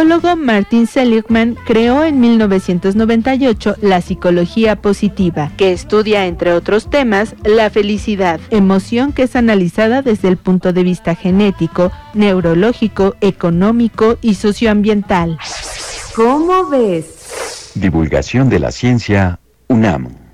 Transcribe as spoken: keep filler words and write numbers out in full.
psicólogo Martin Seligman creó en mil novecientos noventa y ocho la psicología positiva, que estudia, entre otros temas, la felicidad, emoción que es analizada desde el punto de vista genético, neurológico, económico y socioambiental. ¿Cómo ves? Divulgación de la ciencia UNAM.